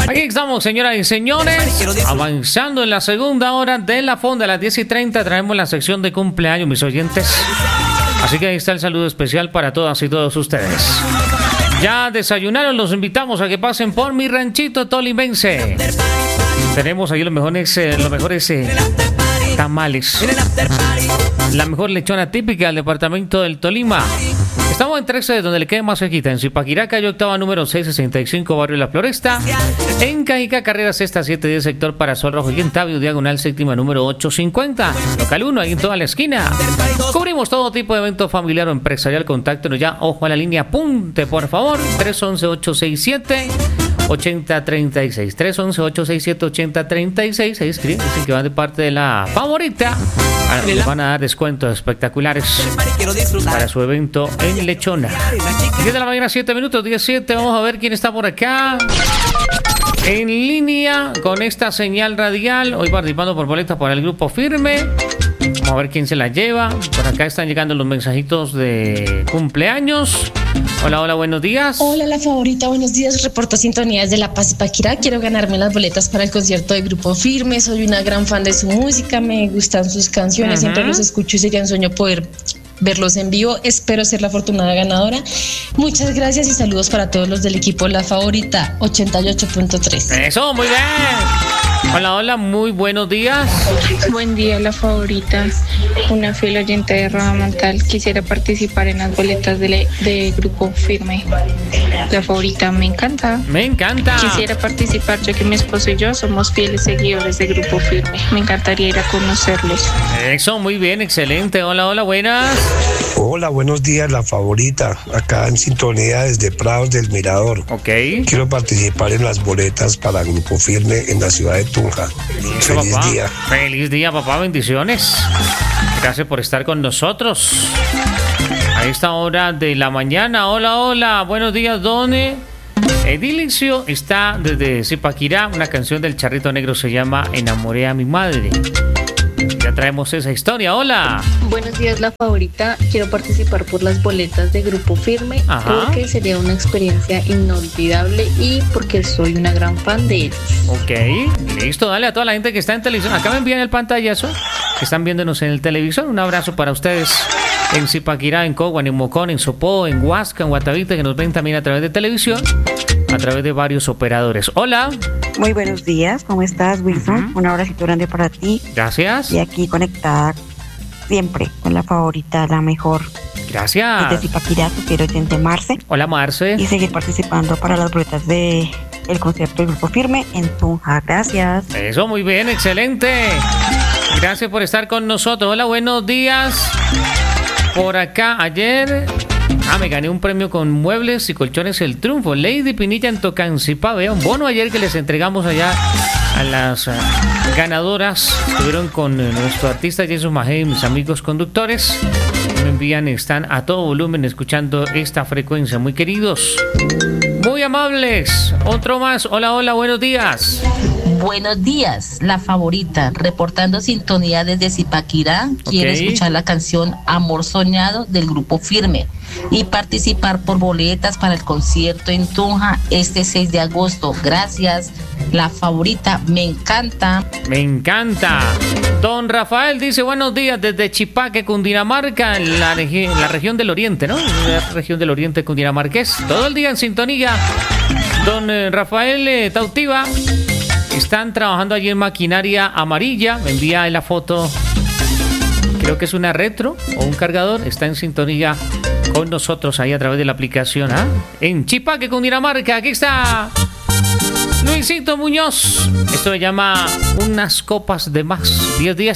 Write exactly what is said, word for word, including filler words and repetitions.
Aquí estamos, señoras y señores, avanzando en la segunda hora de la fonda. A las diez y treinta traemos la sección de cumpleaños, mis oyentes. Así que ahí está el saludo especial para todas y todos ustedes. Ya desayunaron, los invitamos a que pasen por mi ranchito tolimense. Tenemos ahí los mejores, eh, los mejores eh, tamales. La mejor lechona típica del departamento del Tolima. Estamos en trece, donde le quede más cerquita. En Zipaquirá, calle octava, número seiscientos sesenta y cinco, barrio La Floresta. En Cajicá, carrera sexta, setecientos diez, sector Parasol Rojo. Y en Tabio, diagonal séptima, número ochocientos cincuenta. Local uno, ahí en toda la esquina. Cubrimos todo tipo de evento familiar o empresarial. Contáctenos ya. Ojo a la línea, apunte, por favor. tres once, ocho seis siete, ochenta treinta y seis. tres once, ocho seis siete, ochenta treinta y seis. Ahí escriben, dicen que van de parte de la favorita. Ahora les van a dar descuentos espectaculares para su evento en Lechona. diez de la mañana, siete minutos, diecisiete. Vamos a ver quién está por acá en línea con esta señal radial. Hoy participando por boletas para el Grupo Firme. Vamos a ver quién se la lleva. Por acá están llegando los mensajitos de cumpleaños. Hola, hola, buenos días. Hola, la favorita, buenos días. Reporto sintonía desde La Paz, Zipaquirá. Quiero ganarme las boletas para el concierto de Grupo Firme. Soy una gran fan de su música, me gustan sus canciones, uh-huh. Siempre los escucho y sería un sueño poder verlos en vivo. Espero ser la afortunada ganadora. Muchas gracias y saludos para todos los del equipo La Favorita ochenta y ocho punto tres. Eso, muy bien. Hola, hola, muy buenos días. Buen día, La Favorita. Una fiel oyente de Roda Montal. Quisiera participar en las boletas de, le, de Grupo Firme. La Favorita, me encanta. Me encanta. Quisiera participar, ya que mi esposo y yo somos fieles seguidores de Grupo Firme. Me encantaría ir a conocerlos. Eso, muy bien, excelente. Hola, hola, buenas. Hola, buenos días, La Favorita. Acá en sintonía desde Prados del Mirador. Ok. Quiero participar en las boletas para Grupo Firme en la ciudad de Tunja. Listo, Feliz papá. día. Feliz día, papá. Bendiciones. Gracias por estar con nosotros a esta hora de la mañana. Hola, hola. Buenos días, Done. Edilicio está desde Zipaquirá. Una canción del Charrito Negro se llama Enamoré a mi madre. Ya traemos esa historia. Hola. Buenos días, La Favorita. Quiero participar por las boletas de Grupo Firme. Ajá. Porque sería una experiencia inolvidable y porque soy una gran fan de ellos. Ok, listo. Dale a toda la gente que está en televisión. Acá me envían el pantallazo, que están viéndonos en el televisor. Un abrazo para ustedes en Zipaquirá, en Cogua, en Mocón, en Sopó, en Huasca, en Guatavita, que nos ven también a través de televisión, a través de varios operadores. Hola. Muy buenos días, ¿cómo estás, Wilson? Uh-huh. Un abracito grande para ti. Gracias. Y aquí conectada siempre con La Favorita, la mejor. Gracias. Desde Zipaquirá, tu fiel oyente Marce. Hola, Marce. Y seguir participando para las boletas de el concierto del Grupo Firme en Tunja. Gracias. Eso, muy bien, excelente. Gracias por estar con nosotros. Hola, buenos días. Por acá, ayer... Ah, me gané un premio con muebles y colchones El Triunfo. Lady Pinilla en Tocancipá. Vea, un bono ayer que les entregamos allá a las uh, ganadoras. Estuvieron con uh, nuestro artista Jesús Majé y mis amigos conductores. Me envían, están a todo volumen escuchando esta frecuencia. Muy queridos, muy amables. Otro más. Hola, hola, buenos días. Buenos días, La Favorita, reportando sintonía desde Zipaquirá. Quiero okay. escuchar la canción Amor Soñado del Grupo Firme y participar por boletas para el concierto en Tunja este seis de agosto. Gracias, La Favorita, me encanta. Me encanta. Don Rafael dice buenos días desde Chipaque, Cundinamarca, en la, regi- la región del Oriente, ¿no? La región del Oriente cundinamarqués. Todo el día en sintonía. Don eh, Rafael eh, Tautiva. Están trabajando allí en maquinaria amarilla. Me envía la foto. Creo que es una retro o un cargador. Está en sintonía con nosotros ahí a través de la aplicación. ¿Ah? En Chipaque, Cundinamarca. Aquí está Luisito Muñoz. Esto se llama Unas Copas de Más. diez diez.